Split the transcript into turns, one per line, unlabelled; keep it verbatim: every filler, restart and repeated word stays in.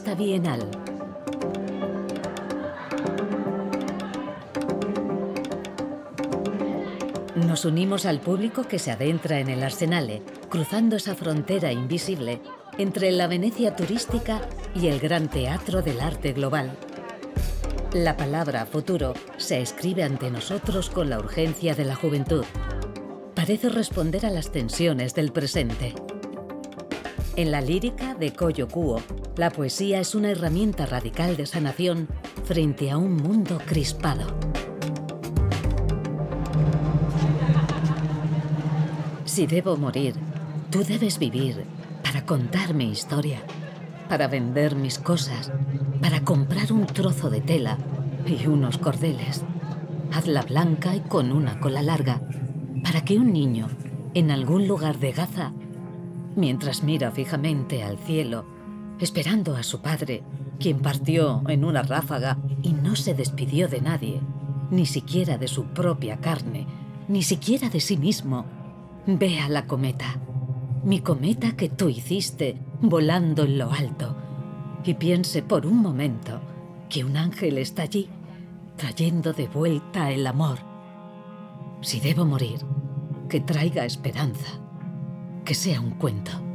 esta bienal. Nos unimos al público que se adentra en el Arsenale, cruzando esa frontera invisible entre la Venecia turística y el gran teatro del arte global. La palabra futuro se escribe ante nosotros con la urgencia de la juventud. Parece responder a las tensiones del presente. En la lírica de Koyo Kuo, la poesía es una herramienta radical de sanación frente a un mundo crispado. Si debo morir, tú debes vivir para contar mi historia, para vender mis cosas, para comprar un trozo de tela y unos cordeles. Hazla blanca y con una cola larga, para que un niño, en algún lugar de Gaza, mientras mira fijamente al cielo, esperando a su padre, quien partió en una ráfaga y no se despidió de nadie, ni siquiera de su propia carne, ni siquiera de sí mismo, vea la cometa, mi cometa que tú hiciste volando en lo alto, y piense por un momento que un ángel está allí, trayendo de vuelta el amor. Si debo morir, que traiga esperanza, que sea un cuento.